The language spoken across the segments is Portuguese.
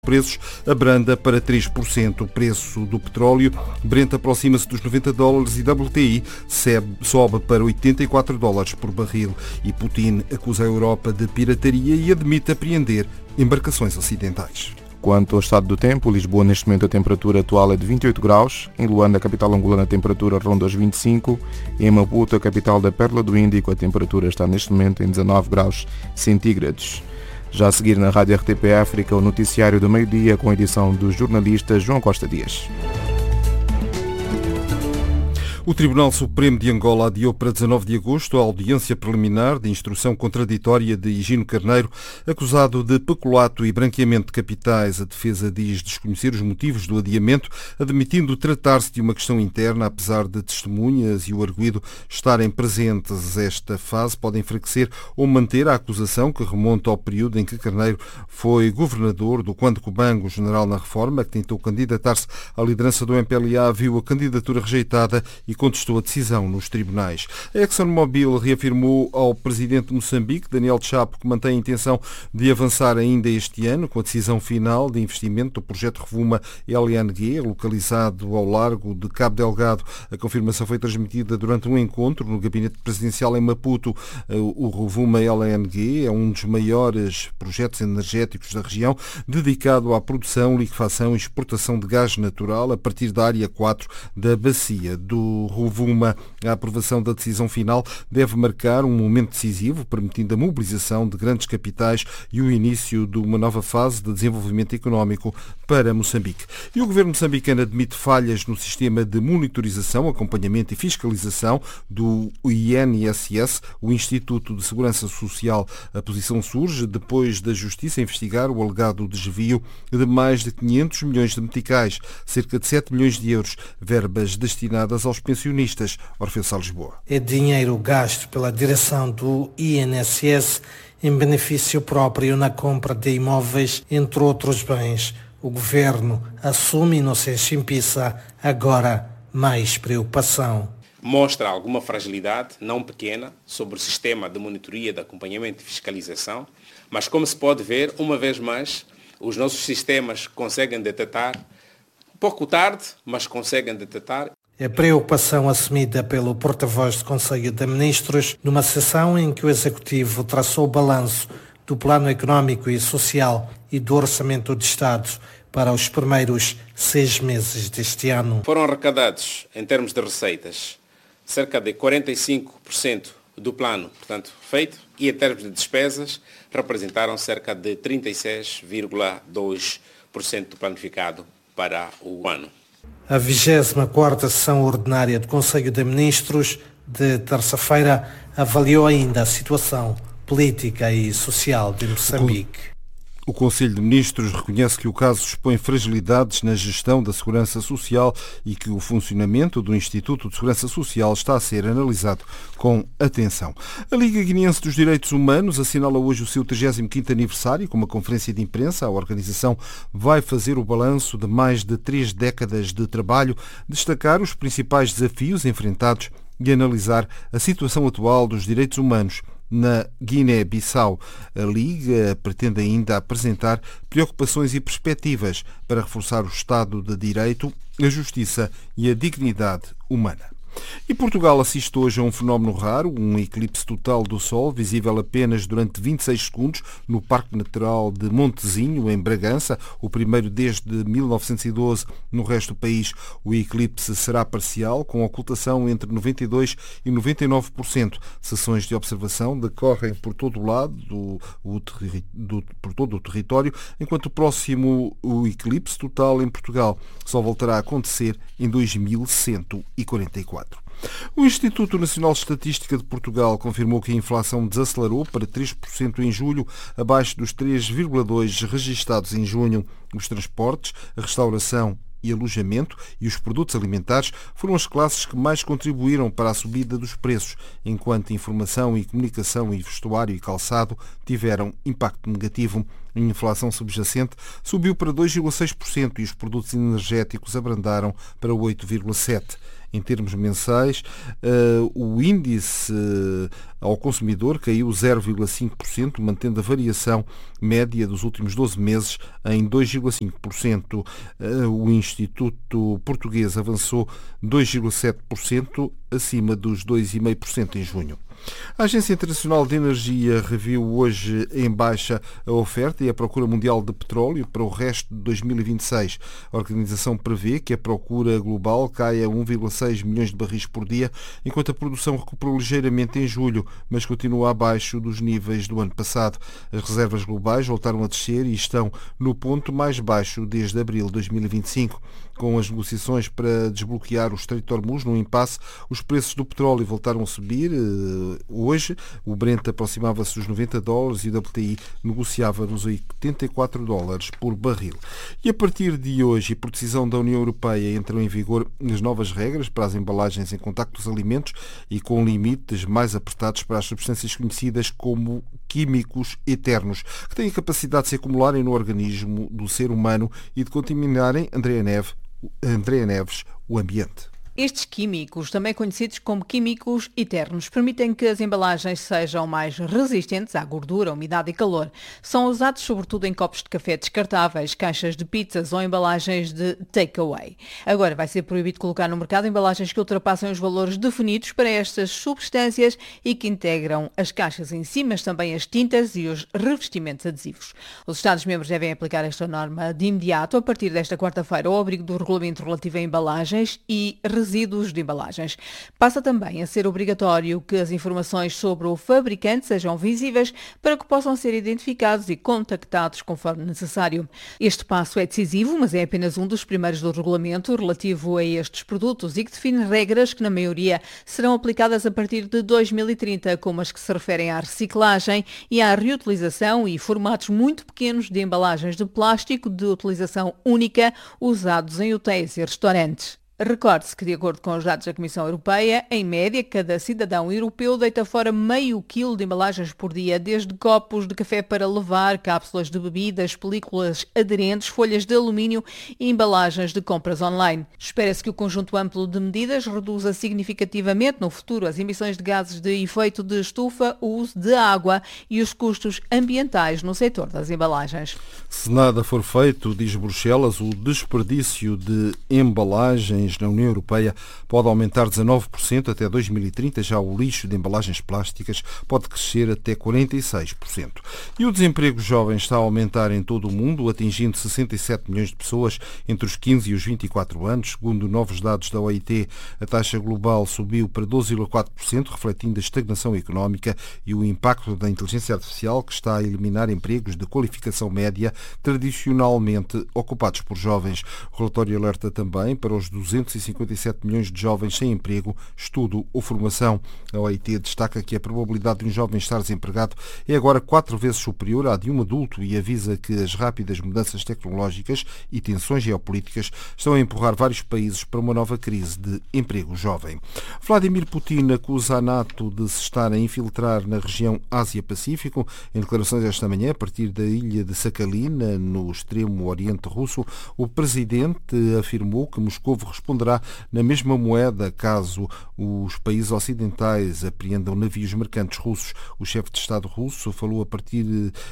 Preços abranda para 3%. O preço do petróleo Brent aproxima-se dos $90 e WTI sobe para $84 por barril. E Putin acusa a Europa de pirataria e admite apreender embarcações ocidentais. Quanto ao estado do tempo, Lisboa neste momento a temperatura atual é de 28 graus, em Luanda, a capital angolana, a temperatura ronda os 25, e em Maputo, a capital da Pérola do Índico, a temperatura está neste momento em 19 graus centígrados. Já a seguir na Rádio RTP África, o noticiário do meio-dia com a edição do jornalista João Costa Dias. O Tribunal Supremo de Angola adiou para 19 de agosto a audiência preliminar de instrução contraditória de Higino Carneiro, acusado de peculato e branqueamento de capitais. A defesa diz desconhecer os motivos do adiamento, admitindo tratar-se de uma questão interna, apesar de testemunhas e o arguido estarem presentes. Esta fase pode enfraquecer ou manter a acusação, que remonta ao período em que Carneiro foi governador do Quando Cubango. O general na reforma, que tentou candidatar-se à liderança do MPLA, viu a candidatura rejeitada e contestou a decisão nos tribunais. A ExxonMobil reafirmou ao presidente de Moçambique, Daniel Chapo, que mantém a intenção de avançar ainda este ano com a decisão final de investimento do projeto Rovuma LNG, localizado ao largo de Cabo Delgado. A confirmação foi transmitida durante um encontro no gabinete presidencial em Maputo. O Rovuma LNG é um dos maiores projetos energéticos da região, dedicado à produção, liquefação e exportação de gás natural a partir da área 4 da bacia do Rovuma. A aprovação da decisão final deve marcar um momento decisivo, permitindo a mobilização de grandes capitais e o início de uma nova fase de desenvolvimento económico para Moçambique. E o governo moçambicano admite falhas no sistema de monitorização, acompanhamento e fiscalização do INSS, o Instituto de Segurança Social. A posição surge depois da Justiça investigar o alegado desvio de mais de 500 milhões de meticais, cerca de 7 milhões de euros, verbas destinadas aos pensionistas. Orfeu Sá, Lisboa. É dinheiro gasto pela direção do INSS em benefício próprio na compra de imóveis, entre outros bens. O governo assume inocência impissa, agora mais preocupação. Mostra alguma fragilidade, não pequena, sobre o sistema de monitoria, de acompanhamento e fiscalização, mas como se pode ver, uma vez mais, os nossos sistemas conseguem detectar, pouco tarde, mas conseguem detectar. É preocupação assumida pelo porta-voz do Conselho de Ministros numa sessão em que o Executivo traçou o balanço do Plano Económico e Social e do Orçamento de Estado para os primeiros 6 meses deste ano. Foram arrecadados, em termos de receitas, cerca de 45% do plano, portanto, feito, e em termos de despesas, representaram cerca de 36,2% do planificado para o ano. A 24ª sessão ordinária do Conselho de Ministros de terça-feira avaliou ainda a situação política e social de Moçambique. O Conselho de Ministros reconhece que o caso expõe fragilidades na gestão da segurança social e que o funcionamento do Instituto de Segurança Social está a ser analisado com atenção. A Liga Guineense dos Direitos Humanos assinala hoje o seu 35º aniversário com uma conferência de imprensa. A organização vai fazer o balanço de mais de 3 décadas de trabalho, destacar os principais desafios enfrentados e analisar a situação atual dos direitos humanos na Guiné-Bissau. A Liga pretende ainda apresentar preocupações e perspectivas para reforçar o Estado de Direito, a justiça e a dignidade humana. E Portugal assiste hoje a um fenómeno raro, um eclipse total do Sol, visível apenas durante 26 segundos no Parque Natural de Montezinho, em Bragança, o primeiro desde 1912 no resto do país. O eclipse será parcial, com ocultação entre 92% e 99%. Sessões de observação decorrem por todo o lado, por todo o território, enquanto o próximo eclipse total em Portugal só voltará a acontecer em 2144. O Instituto Nacional de Estatística de Portugal confirmou que a inflação desacelerou para 3% em julho, abaixo dos 3,2% registados em junho. Os transportes, a restauração e alojamento e os produtos alimentares foram as classes que mais contribuíram para a subida dos preços, enquanto informação e comunicação e vestuário e calçado tiveram impacto negativo. A inflação subjacente subiu para 2,6% e os produtos energéticos abrandaram para 8,7%. Em termos mensais, o índice ao consumidor caiu 0,5%, mantendo a variação média dos últimos 12 meses em 2,5%. O Instituto Português avançou 2,7%, acima dos 2,5% em junho. A Agência Internacional de Energia reviu hoje em baixa a oferta e a procura mundial de petróleo para o resto de 2026. A organização prevê que a procura global caia a 1,6 milhões de barris por dia, enquanto a produção recuperou ligeiramente em julho, mas continua abaixo dos níveis do ano passado. As reservas globais voltaram a descer e estão no ponto mais baixo desde abril de 2025. Com as negociações para desbloquear o Estreito de Hormuz no impasse, os preços do petróleo voltaram a subir. Hoje, o Brent aproximava-se dos $90 e o WTI negociava nos $84 por barril. E a partir de hoje, por decisão da União Europeia, entram em vigor as novas regras para as embalagens em contacto dos alimentos e com limites mais apertados para as substâncias conhecidas como químicos eternos, que têm a capacidade de se acumularem no organismo do ser humano e de contaminarem, Andréa Neves, o ambiente. Estes químicos, também conhecidos como químicos eternos, permitem que as embalagens sejam mais resistentes à gordura, umidade e calor. São usados sobretudo em copos de café descartáveis, caixas de pizzas ou embalagens de takeaway. Agora vai ser proibido colocar no mercado embalagens que ultrapassem os valores definidos para estas substâncias e que integram as caixas em si, mas também as tintas e os revestimentos adesivos. Os Estados-membros devem aplicar esta norma de imediato, a partir desta quarta-feira, ao abrigo do regulamento relativo a embalagens e resíduos de embalagens. Passa também a ser obrigatório que as informações sobre o fabricante sejam visíveis para que possam ser identificados e contactados conforme necessário. Este passo é decisivo, mas é apenas um dos primeiros do regulamento relativo a estes produtos e que define regras que, na maioria, serão aplicadas a partir de 2030, como as que se referem à reciclagem e à reutilização e formatos muito pequenos de embalagens de plástico de utilização única usados em hotéis e restaurantes. Recorde-se que, de acordo com os dados da Comissão Europeia, em média, cada cidadão europeu deita fora meio quilo de embalagens por dia, desde copos de café para levar, cápsulas de bebidas, películas aderentes, folhas de alumínio e embalagens de compras online. Espera-se que o conjunto amplo de medidas reduza significativamente no futuro as emissões de gases de efeito de estufa, o uso de água e os custos ambientais no setor das embalagens. Se nada for feito, diz Bruxelas, o desperdício de embalagens na União Europeia pode aumentar 19% até 2030, já o lixo de embalagens plásticas pode crescer até 46%. E o desemprego jovem está a aumentar em todo o mundo, atingindo 67 milhões de pessoas entre os 15 e os 24 anos. Segundo novos dados da OIT, a taxa global subiu para 12,4%, refletindo a estagnação económica e o impacto da inteligência artificial, que está a eliminar empregos de qualificação média tradicionalmente ocupados por jovens. O relatório alerta também para os 257 milhões de jovens sem emprego, estudo ou formação. A OIT destaca que a probabilidade de um jovem estar desempregado é agora 4 vezes superior à de um adulto e avisa que as rápidas mudanças tecnológicas e tensões geopolíticas estão a empurrar vários países para uma nova crise de emprego jovem. Vladimir Putin acusa a NATO de se estar a infiltrar na região Ásia-Pacífico. Em declarações esta manhã, a partir da ilha de Sakhalin, no extremo oriente russo, o presidente afirmou que Moscou responderá na mesma moeda caso os países ocidentais apreendam navios mercantes russos. O chefe de Estado russo falou a partir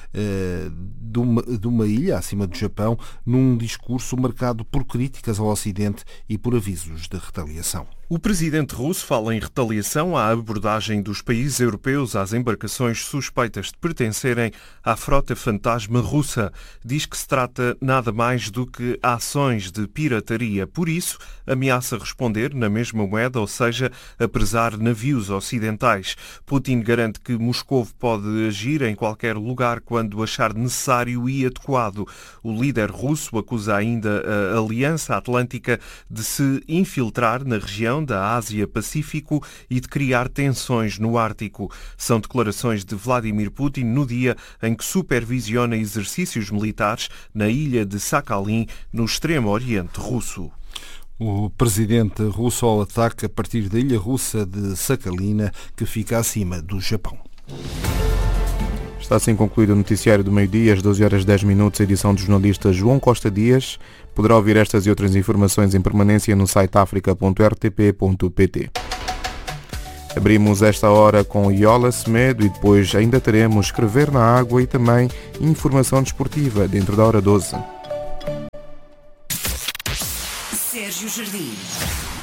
de uma ilha acima do Japão, num discurso marcado por críticas ao Ocidente e por avisos de retaliação. O presidente russo fala em retaliação à abordagem dos países europeus às embarcações suspeitas de pertencerem à frota fantasma russa. Diz que se trata nada mais do que ações de pirataria. Por isso, ameaça responder na mesma moeda, ou seja, apresar navios ocidentais. Putin garante que Moscou pode agir em qualquer lugar quando achar necessário e adequado. O líder russo acusa ainda a Aliança Atlântica de se infiltrar na região da Ásia-Pacífico e de criar tensões no Ártico. São declarações de Vladimir Putin no dia em que supervisiona exercícios militares na ilha de Sakhalin, no extremo oriente russo. O presidente russo ao ataque a partir da ilha russa de Sakhalin, que fica acima do Japão. Está assim concluído o noticiário do meio-dia, às 12h10, a edição do jornalista João Costa Dias. Poderá ouvir estas e outras informações em permanência no site africa.rtp.pt. Abrimos esta hora com Iola Semedo e depois ainda teremos Escrever na Água e também informação desportiva dentro da hora 12. Sérgio Jardim.